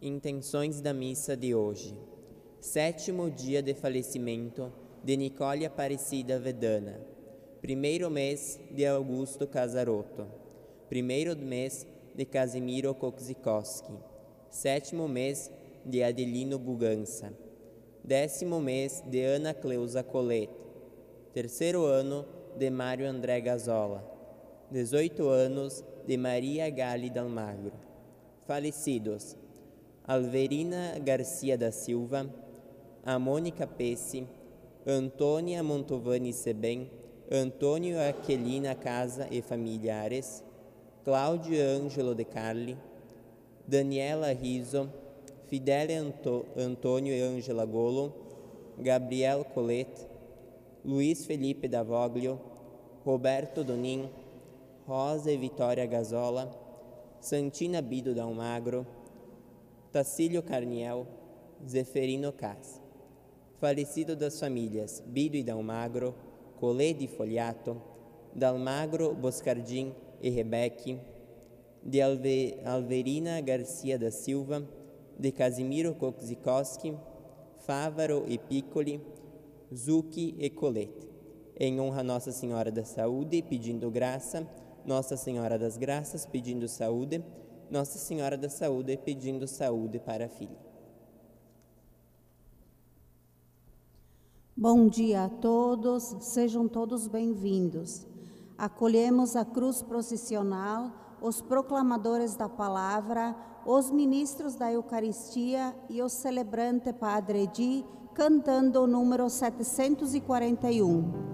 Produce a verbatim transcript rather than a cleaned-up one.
Intenções da missa de hoje. Sétimo dia de falecimento de Nicole Aparecida Vedana. Primeiro mês de Augusto Casarotto. Primeiro mês de Casimiro Kokzikowski. Sétimo mês de Adelino Bugança. Décimo mês de Ana Cleusa Colette. Terceiro ano de Mário André Gazola. Dezoito anos de Maria Gali Dalmagro. Falecidos: Alverina Garcia da Silva, a Mônica Pesce, Antônia Montovani Sebem, Antônio Aquilina Casa e Familiares, Cláudio Ângelo de Carli, Daniela Riso, Fidele Anto, Antônio e Ângela Golo, Gabriel Colette, Luiz Felipe Davoglio, Roberto Donin, Rosa e Vitória Gazola, Santina Bido Dalmagro, Tacílio Carniel, Zeferino Cas. Falecido das famílias Bido e Dalmagro, Colette e Foliato, Dalmagro, Boscardin e Rebeque, de Alve, Alverina Garcia da Silva, de Casimiro Kokzikowski, Fávaro e Piccoli, Zucchi e Colette. Em honra a Nossa Senhora da Saúde, pedindo graça, Nossa Senhora das Graças, pedindo saúde, Nossa Senhora da Saúde, pedindo saúde para a filha. Bom dia a todos, sejam todos bem-vindos. Acolhemos a cruz processional, os proclamadores da palavra, os ministros da Eucaristia e o celebrante Padre Edi, cantando o número setecentos e quarenta e um.